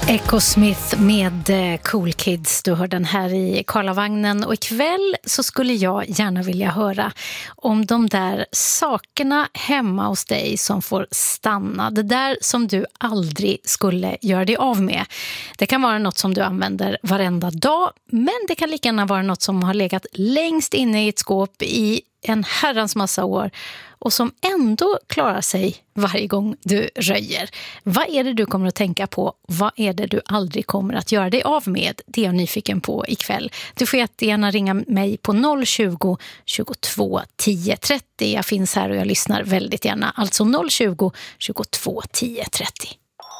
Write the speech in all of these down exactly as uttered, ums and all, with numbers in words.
Echo Smith med Cool Kids, du hör den här i Karlavagnen, och ikväll så skulle jag gärna vilja höra om de där sakerna hemma hos dig som får stanna, det där som du aldrig skulle göra dig av med. Det kan vara något som du använder varenda dag, men det kan lika gärna vara något som har legat längst inne i ett skåp i en herrans massa år och som ändå klarar sig varje gång du röjer. Vad är det du kommer att tänka på? Vad är det du aldrig kommer att göra dig av med? Det är jag nyfiken på ikväll. Du får gärna ringa mig på noll tjugo, tjugotvå, tio, trettio. Jag finns här och jag lyssnar väldigt gärna. Alltså noll tjugo, tjugotvå, tio, trettio.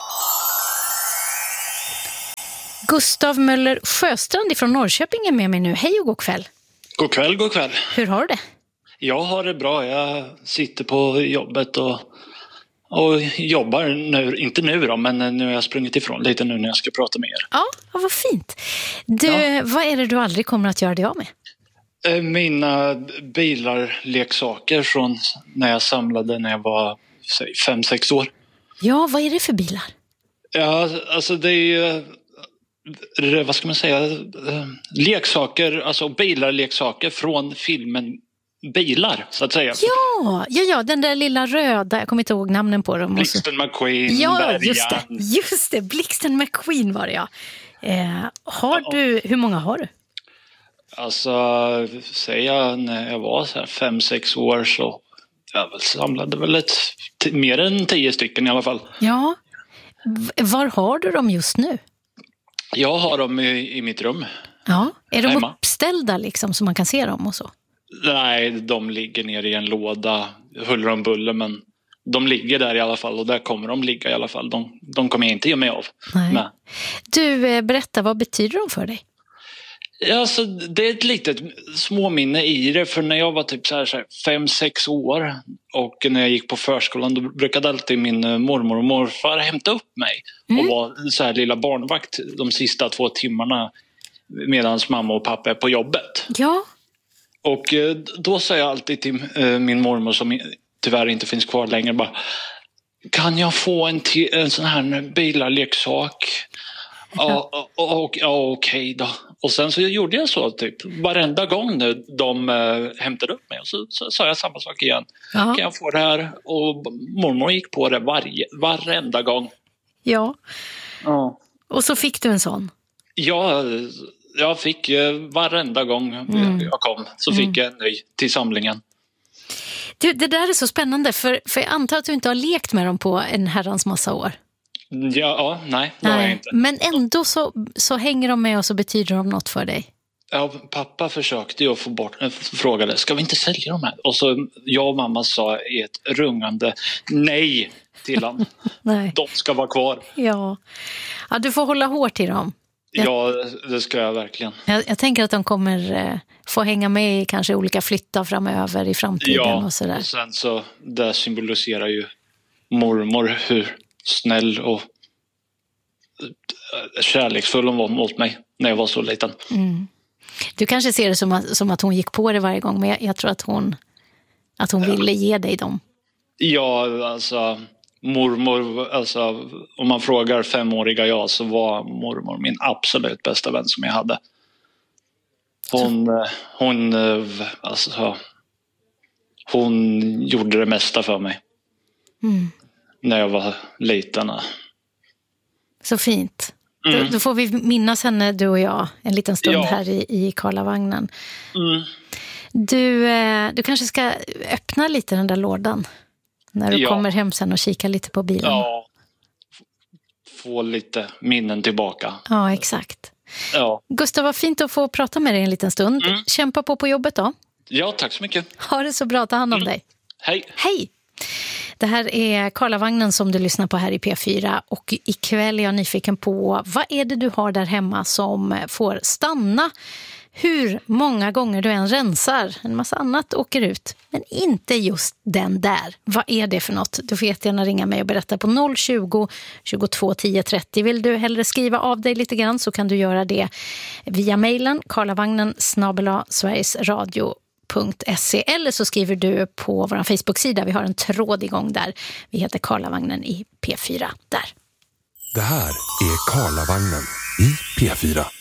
Gustav Möller Sjöstrand från Norrköping är med mig nu. Hej och god kväll. God kväll, god kväll. Hur har du det? Jag har det bra. Jag sitter på jobbet och, och jobbar nu. Inte nu då, men nu har jag sprungit ifrån lite nu när jag ska prata med er. Ja, vad fint. Du, ja. Vad är det du aldrig kommer att göra dig av med? Mina bilar, leksaker från när jag samlade när jag var säg, fem, sex år. Ja, vad är det för bilar? Ja, alltså det är ju, vad ska man säga, leksaker, alltså bilar, leksaker från filmen Bilar, så att säga. Ja, ja, ja, den där lilla röda, jag kommer inte ihåg namnen på dem. Blixten McQueen, ja, Bergan. just det, just det, Blixten McQueen var det, ja. Eh, har ja. du, hur många har du? Alltså, säger jag när jag var så här fem, sex år så jag samlade väl ett, t- mer än tio stycken i alla fall. Ja, var har du dem just nu? Jag har dem i, i mitt rum. Ja, är de hemma. Uppställda liksom så man kan se dem och så? Nej, de ligger nere i en låda, huller om buller, men de ligger där i alla fall och där kommer de ligga i alla fall. De, de kommer jag inte ge mig av. Nej. Du, berätta, vad betyder de för dig? Alltså, det är ett litet småminne i det, för när jag var typ så här, så här fem, sex år och när jag gick på förskolan då brukade alltid min mormor och morfar hämta upp mig mm. och var så här lilla barnvakt de sista två timmarna medan mamma och pappa är på jobbet. Ja. Och då sa jag alltid till min mormor som tyvärr inte finns kvar längre bara, kan jag få en, t- en sån här bilarleksak? Ja, och, och, ja, okej då. Och sen så gjorde jag så typ varenda gång nu de äh, hämtade upp mig och så, så sa jag samma sak igen. Aha. Kan jag få det här? Och mormor gick på det varje, varenda gång. Ja. ja. Och så fick du en sån? Ja, jag fick varenda gång mm. jag kom så fick mm. jag en ny till samlingen. Du, det där är så spännande för, för jag antar att du inte har lekt med dem på en herrans massa år. Ja, ja nej, det nej. har jag inte. Men ändå så, så hänger de med och så betyder de något för dig. Ja, pappa försökte ju få bort, frågade, ska vi inte sälja dem här? Och så jag och mamma sa i ett rungande nej till dem. nej. De ska vara kvar. Ja. ja, du får hålla hårt i dem. Jag, ja, det ska jag verkligen. Jag, jag tänker att de kommer eh, få hänga med i kanske olika flyttar framöver i framtiden. Ja, och sådär. Och sen så det symboliserar ju mormor hur snäll och kärleksfull hon var mot mig när jag var så liten. Mm. Du kanske ser det som att, som att hon gick på det varje gång, men jag, jag tror att hon, att hon ville ge dig dem. Ja, alltså mormor, alltså om man frågar femåriga jag så var mormor min absolut bästa vän som jag hade. Hon, hon, alltså, hon gjorde det mesta för mig. Mm. När jag var liten. Så fint. Mm. Då, då får vi minnas henne, du och jag, en liten stund ja. här i, i Karlavagnen. Mm. Du, du kanske ska öppna lite den där lådan när du ja. kommer hem sen och kika lite på bilen. Ja, få lite minnen tillbaka. Ja, exakt. Ja. Gustav, vad fint att få prata med dig en liten stund. Mm. Kämpa på på jobbet då. Ja, tack så mycket. Ha det så bra, ta hand om mm. dig. Hej. Hej. Det här är Karlavagnen som du lyssnar på här i P fyra och ikväll är jag nyfiken på vad är det du har där hemma som får stanna? Hur många gånger du än rensar, en massa annat åker ut, men inte just den där. Vad är det för något? Du får jättegärna ringa mig och berätta på noll tjugo, tjugotvå, tio, trettio. Vill du hellre skriva av dig lite grann så kan du göra det via mejlen karlavagnen snabel-a Sveriges Radio. .se, eller så skriver du på vår Facebook-sida. Vi har en tråd igång där. Vi heter Karlavagnen i P fyra där. Det här är Karlavagnen i P fyra.